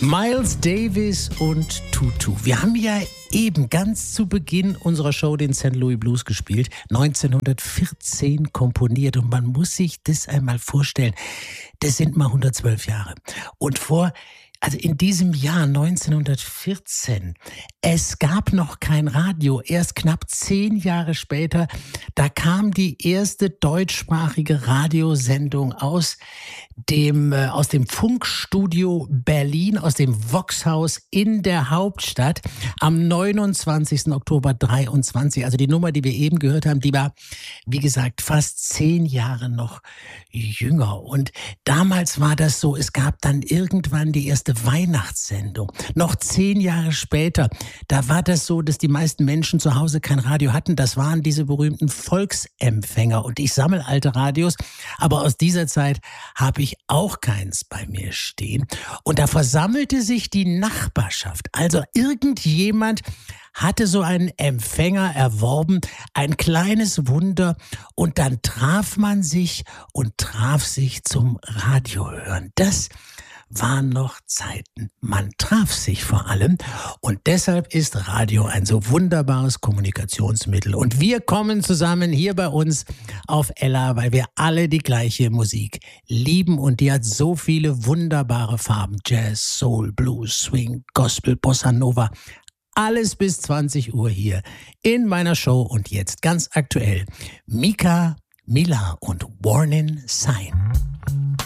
Miles Davis und Tutu. Wir haben ja eben ganz zu Beginn unserer Show den St. Louis Blues gespielt, 1914 komponiert. Und man muss sich das einmal vorstellen, das sind mal 112 Jahre. Und also in diesem Jahr 1914, es gab noch kein Radio. Erst knapp 10 Jahre später, da kam die erste deutschsprachige Radiosendung aus dem Funkstudio Berlin, aus dem Voxhaus in der Hauptstadt am 29. Oktober 23. Also die Nummer, die wir eben gehört haben, die war, wie gesagt, fast 10 Jahre noch jünger. Und damals war das so, es gab dann irgendwann die erste Weihnachtssendung. Noch 10 Jahre später, da war das so, dass die meisten Menschen zu Hause kein Radio hatten. Das waren diese berühmten Volksempfänger. Und ich sammle alte Radios, aber aus dieser Zeit habe ich auch keins bei mir stehen. Und da versammelte sich die Nachbarschaft. Also irgendjemand hatte so einen Empfänger erworben, ein kleines Wunder, und dann traf man sich und traf sich zum Radiohören. Das waren noch Zeiten. Man traf sich vor allem, und deshalb ist Radio ein so wunderbares Kommunikationsmittel. Und wir kommen zusammen hier bei uns auf Ella, weil wir alle die gleiche Musik lieben, und die hat so viele wunderbare Farben. Jazz, Soul, Blues, Swing, Gospel, Bossa Nova. Alles bis 20 Uhr hier in meiner Show. Und jetzt ganz aktuell Mika, Mila und Warning Sign.